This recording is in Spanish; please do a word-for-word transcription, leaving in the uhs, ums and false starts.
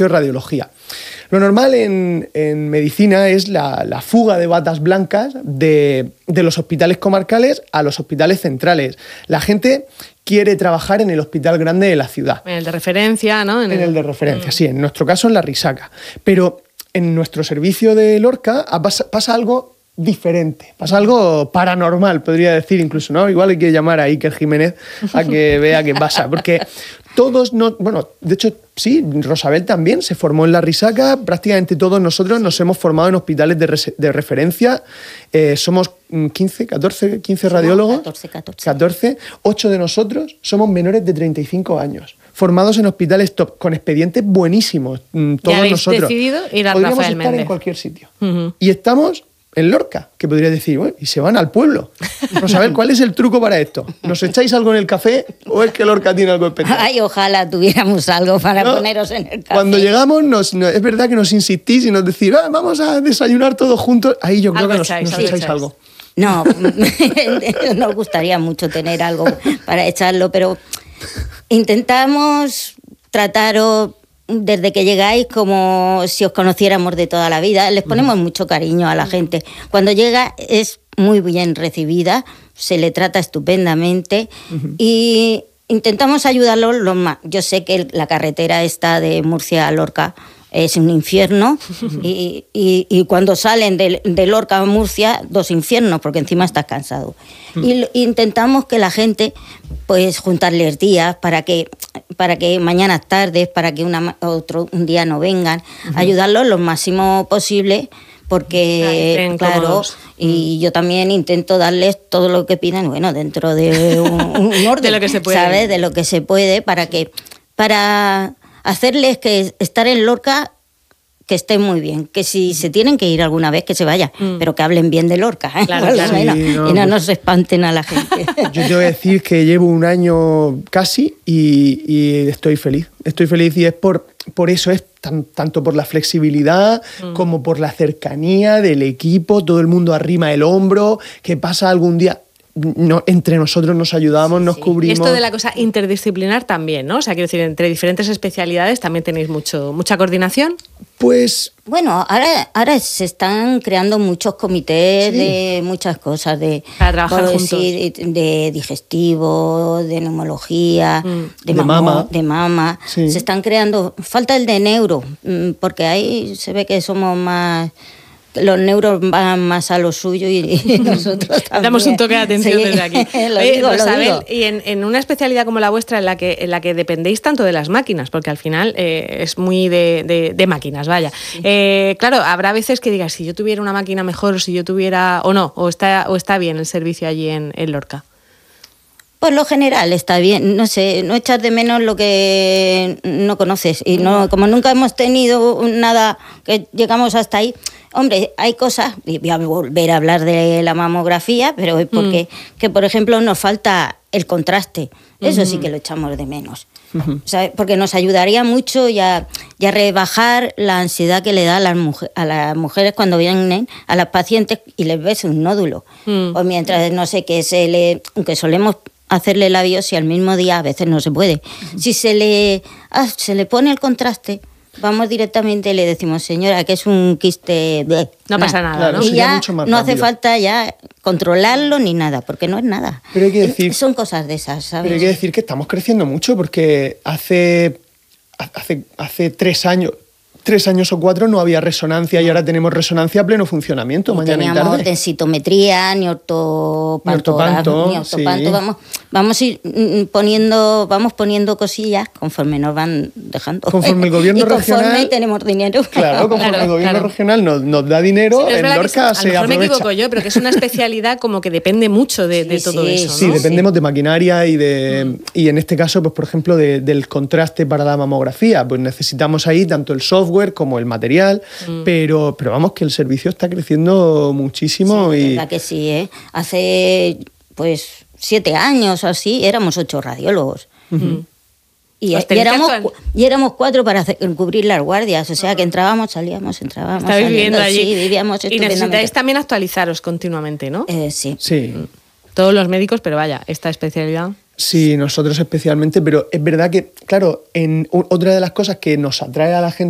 servicio de radiología. Lo normal en, en medicina es la, la fuga de batas blancas de, de los hospitales comarcales a los hospitales centrales. La gente quiere trabajar en el hospital grande de la ciudad. En el de referencia, ¿no? En, en el... el de referencia, mm. sí. En nuestro caso en la Risaca. Pero en nuestro servicio de Lorca pasa, pasa algo diferente, pasa algo paranormal, podría decir incluso, ¿no? Igual hay que llamar a Iker Jiménez a que vea qué pasa, porque todos, no, bueno, de hecho, sí, Rosabel también se formó en la Risaca, prácticamente todos nosotros nos hemos formado en hospitales de, res, de referencia, eh, somos quince, catorce, quince radiólogos, catorce, catorce. catorce, ocho de nosotros somos menores de treinta y cinco años. Formados en hospitales top, con expedientes buenísimos, todos ¿Ya habéis nosotros. decidido ir a Podríamos Rafael estar Méndez? En cualquier sitio. Uh-huh. Y estamos en Lorca, que podría decir, bueno, y se van al pueblo. Vamos a ver, ¿cuál es el truco para esto? ¿Nos echáis algo en el café o es que Lorca tiene algo especial? Ay, ojalá tuviéramos algo para ¿No? poneros en el café. Cuando llegamos, nos, no, es verdad que nos insistís y nos decís, ah, vamos a desayunar todos juntos. Ahí yo creo Algo que nos, echáis, nos algo echáis echáis. algo. No, nos gustaría mucho tener algo para echarlo, pero intentamos trataros desde que llegáis como si os conociéramos de toda la vida. Les ponemos uh-huh. mucho cariño a la gente. Cuando llega es muy bien recibida, se le trata estupendamente uh-huh. y intentamos ayudarlos lo más. Yo sé que la carretera esta de Murcia a Lorca es un infierno y, y, y cuando salen de, de Lorca a Murcia, dos infiernos, porque encima estás cansado. Mm. Y, y intentamos que la gente, pues juntarles días para que, para que mañana tardes, para que una, otro, un día no vengan, uh-huh. ayudarlos lo máximo posible, porque, ah, claro, y yo también intento darles todo lo que pidan, bueno, dentro de un, un orden, de lo que se puede. ¿sabes? De lo que se puede, para que, para hacerles que estar en Lorca, que estén muy bien, que si se tienen que ir alguna vez, que se vayan, mm. pero que hablen bien de Lorca, ¿eh? Claro, claro. Bueno, sí, no, y no pues, nos espanten a la gente. Yo te voy a decir que llevo un año casi y, y estoy feliz, estoy feliz y es por, por eso, es tan, tanto por la flexibilidad mm. como por la cercanía del equipo, todo el mundo arrima el hombro, que pasa algún día... No, entre nosotros nos ayudamos, sí, nos sí. cubrimos. Y esto de la cosa interdisciplinar también, ¿no? O sea, quiero decir, entre diferentes especialidades también tenéis mucho, mucha coordinación. Pues... Bueno, ahora, ahora se están creando muchos comités sí. de muchas cosas. De, Para trabajar pues, juntos. Sí, de, de digestivo, de neumología, mm. de, de mama. De mama. Sí. Se están creando... Falta el de neuro, porque ahí se ve que somos más... Los neuros van más a lo suyo y, y nosotros también. Damos un toque de atención sí. desde aquí. lo Oye, digo, Rosabel, lo digo. y en, en una especialidad como la vuestra en la que, en la que dependéis tanto de las máquinas, porque al final eh, es muy de, de, de máquinas, vaya. Sí. Eh, claro, habrá veces que digas, si yo tuviera una máquina mejor, o si yo tuviera, o no, o está, o está bien el servicio allí en, en Lorca. Por lo general está bien, no sé, no echas de menos lo que no conoces. Y no, como nunca hemos tenido nada que llegamos hasta ahí, hombre, hay cosas, y voy a volver a hablar de la mamografía, pero es porque, mm. que por ejemplo nos falta el contraste, eso uh-huh. sí que lo echamos de menos. Uh-huh. ¿Sabes? Porque nos ayudaría mucho ya, ya rebajar la ansiedad que le da a las, mujer, a las mujeres cuando vienen a las pacientes y les ves un nódulo. Mm. O mientras, no sé, que se le, aunque solemos hacerle la biopsia al mismo día, a veces no se puede. Uh-huh. Si se le, ah, se le pone el contraste, vamos directamente y le decimos, señora, que es un quiste... Bleh, no nah. pasa nada, claro, ¿no? Y ya no rápido. Hace falta ya controlarlo ni nada, porque no es nada. Pero hay que decir... Son cosas de esas, ¿sabes? Pero hay que decir que estamos creciendo mucho, porque hace, hace, hace tres años... Tres años o cuatro no había resonancia y ahora tenemos resonancia a pleno funcionamiento, no mañana y tarde. No teníamos densitometría, ni ortopanto, ni ortopanto, ni ortopanto. Sí. Vamos, vamos a ir poniendo, vamos poniendo cosillas conforme nos van dejando. Conforme el gobierno y conforme regional... tenemos dinero. Claro, conforme claro, el gobierno claro. regional nos, nos da dinero, sí, en Lorca se aprovecha. A lo mejor me equivoco yo, pero que es una especialidad como que depende mucho de, de sí, todo sí, eso, ¿no? Sí, dependemos sí. de maquinaria y de mm. y en este caso, pues por ejemplo, de, del contraste para la mamografía. Pues necesitamos ahí tanto el software como el material. Mm. Pero, pero vamos, que el servicio está creciendo muchísimo. Sí, y verdad que sí, ¿eh? Hace pues siete años o así éramos ocho radiólogos. Uh-huh. Y, y, éramos, y éramos cuatro para hacer, cubrir las guardias, o sea que entrábamos, salíamos, entrábamos, Estabais saliendo, viviendo allí. Sí, vivíamos y necesitáis también actualizaros continuamente, ¿no? Eh, sí. Sí. Todos los médicos, pero vaya, esta especialidad... Sí, nosotros especialmente, pero es verdad que, claro, en otra de las cosas que nos atrae a la gente